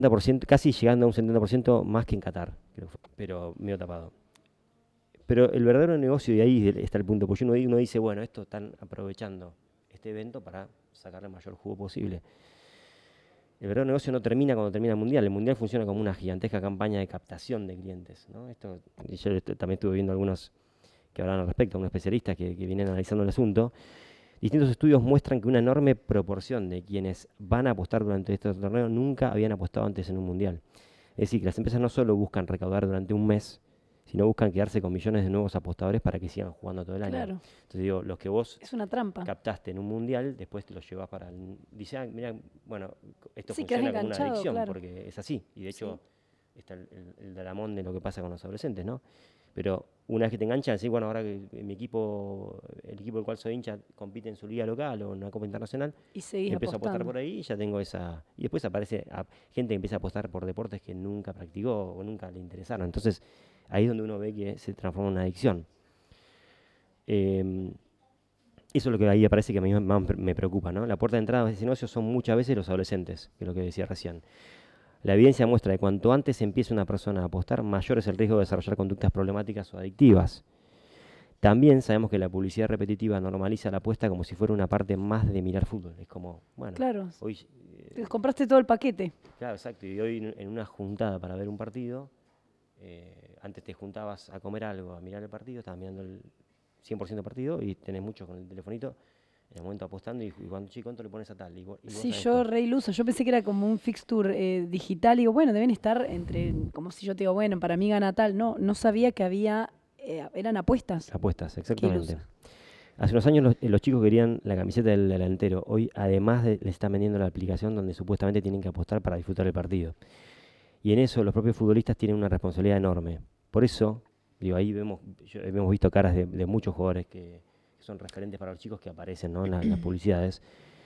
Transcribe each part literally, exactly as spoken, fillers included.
setenta por ciento, casi llegando a un setenta por ciento más que en Qatar, creo que fue, pero medio tapado. Pero el verdadero negocio, y ahí está el punto, porque uno, uno dice, bueno, esto están aprovechando este evento para sacarle el mayor jugo posible. El verdadero negocio no termina cuando termina el Mundial. El Mundial funciona como una gigantesca campaña de captación de clientes, ¿no? Esto, y yo esto, también estuve viendo algunos que hablan al respecto, unos especialistas que, que vienen analizando el asunto. Distintos estudios muestran que una enorme proporción de quienes van a apostar durante este torneo nunca habían apostado antes en un Mundial. Es decir, que las empresas no solo buscan recaudar durante un mes, sino buscan quedarse con millones de nuevos apostadores para que sigan jugando todo el año. Claro. Entonces digo, los que vos Es una trampa. captaste en un mundial, después te los llevas para el... Dice, ah, mira, bueno, esto Sí, funciona quedás como una enganchado, adicción, claro. porque es así. Y de hecho, Sí. está el, el, el dramón de lo que pasa con los adolescentes, ¿no? Pero una vez que te enganchan, decís, bueno, ahora que mi equipo, el equipo del cual soy hincha, compite en su liga local o en una copa internacional, y seguís empiezo apostando. a apostar por ahí y ya tengo esa... Y después aparece a gente que empieza a apostar por deportes que nunca practicó o nunca le interesaron. Entonces, ahí es donde uno ve que se transforma en una adicción. Eh, eso es lo que ahí parece que a mí más me preocupa, ¿no? La puerta de entrada de ese negocio son muchas veces los adolescentes, que es lo que decía recién. La evidencia muestra que cuanto antes empiece una persona a apostar, mayor es el riesgo de desarrollar conductas problemáticas o adictivas. También sabemos que la publicidad repetitiva normaliza la apuesta como si fuera una parte más de mirar fútbol. Es como, bueno, claro. hoy... Eh, compraste todo el paquete. Claro, exacto. Y hoy en una juntada para ver un partido, eh, antes te juntabas a comer algo, a mirar el partido, estabas mirando el cien por ciento del partido y tenés muchos con el telefonito en el momento apostando y, y cuando, chico, ¿cuánto le pones a tal? Y vos, y vos sí, yo re ilusa. Yo pensé que era como un fixture eh, digital y digo, bueno, deben estar entre, como si yo te digo, bueno, para mí gana tal. No, no sabía que había, eh, eran apuestas. Apuestas, exactamente. Hace unos años los, los chicos querían la camiseta del delantero. Hoy, además, de, les están vendiendo la aplicación donde supuestamente tienen que apostar para disfrutar el partido. Y en eso los propios futbolistas tienen una responsabilidad enorme. Por eso, digo, ahí vemos, yo, hemos visto caras de, de muchos jugadores que, que son referentes para los chicos que aparecen, ¿no?, en, la, en las publicidades.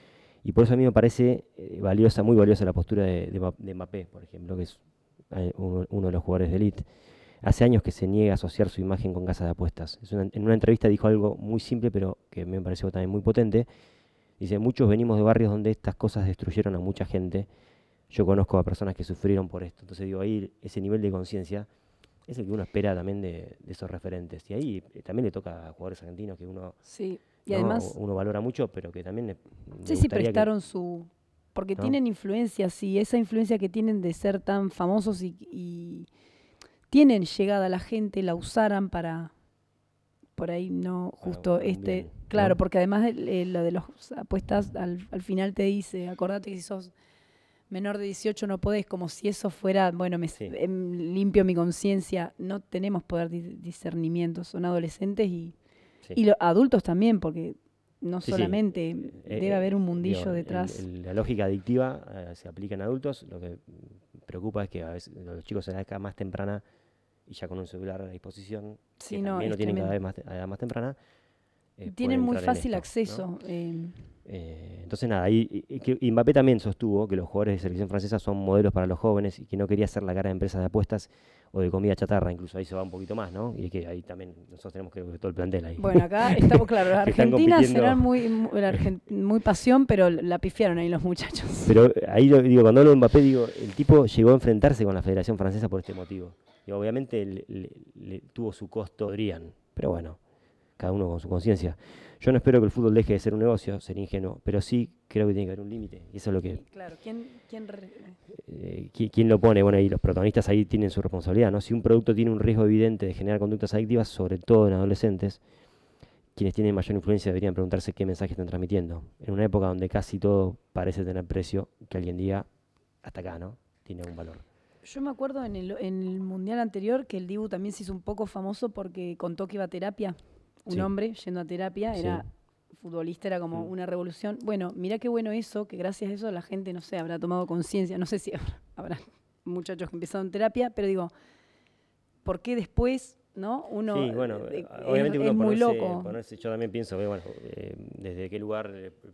Y por eso a mí me parece eh, valiosa, muy valiosa la postura de, de, de Mbappé, por ejemplo, que es eh, uno, uno de los jugadores de élite. Hace años que se niega a asociar su imagen con casas de apuestas. Es una, en una entrevista dijo algo muy simple, pero que me pareció también muy potente. Dice, muchos venimos de barrios donde estas cosas destruyeron a mucha gente. Yo conozco a personas que sufrieron por esto. Entonces digo, ahí ese nivel de conciencia es el que uno espera también de, de esos referentes. Y ahí eh, también le toca a jugadores argentinos que uno, sí. y ¿no?, además, uno valora mucho, pero que también le, sí, le sí, prestaron que, su... Porque ¿no?, tienen influencias y esa influencia que tienen de ser tan famosos y, y tienen llegada a la gente, la usaran para... Por ahí no, justo para este... bien, claro, ¿no? porque además eh, lo de las apuestas al, al final te dice, acordate que si sos menor de dieciocho no podés, como si eso fuera, bueno, me Sí. eh, limpio mi conciencia. No tenemos poder de discernimiento, son adolescentes y, Sí. y los adultos también, porque no Sí, solamente sí. debe Eh, haber un eh, mundillo digo, detrás. el- el- la lógica adictiva eh, se aplica en adultos. Lo que preocupa es que a veces los chicos a la edad más temprana y ya con un celular a disposición, Sí, que no, también es lo tienen cada tremendo. vez más, a edad más temprana, eh, Tienen pueden muy entrar en fácil esto, acceso. ¿no? Eh, Eh, entonces nada, y, y, que- y Mbappé también sostuvo que los jugadores de selección francesa son modelos para los jóvenes y que no quería ser la cara de empresas de apuestas o de comida chatarra, incluso ahí se va un poquito más, ¿no? Y que ahí también nosotros tenemos que ver todo el plantel ahí. bueno, acá estamos, claro, las Que están Argentinas compitiendo. serán muy, muy, la Argen- muy pasión, pero la pifiaron ahí los muchachos. Pero ahí lo- digo, cuando hablo de Mbappé, digo, el tipo llegó a enfrentarse con la Federación Francesa por este motivo. Y obviamente le, le- le tuvo su costo, podrían, pero bueno, cada uno con su conciencia. Yo no espero que el fútbol deje de ser un negocio, sería ingenuo, pero sí creo que tiene que haber un límite. Y eso es lo que... Sí, claro, ¿quién, quién re- Eh, ¿qui- ¿Quién lo pone? Bueno, y los protagonistas ahí tienen su responsabilidad, ¿no? Si un producto tiene un riesgo evidente de generar conductas adictivas, sobre todo en adolescentes, quienes tienen mayor influencia deberían preguntarse qué mensaje están transmitiendo. En una época donde casi todo parece tener precio, que alguien diga, hasta acá, ¿no?, tiene un valor. Yo me acuerdo en el, en el mundial anterior que el Dibu también se hizo un poco famoso porque contó que iba a terapia. Un Sí. hombre yendo a terapia, Sí. era futbolista, era como Mm. una revolución. Bueno, mirá qué bueno eso, que gracias a eso la gente, no sé, habrá tomado conciencia. No sé si habrá, habrá muchachos que empezaron terapia, pero digo, ¿por qué después, no? Uno Sí, bueno, eh, obviamente es, uno es muy ponerse, loco. ponerse, yo también pienso, que, bueno, eh, desde qué lugar eh,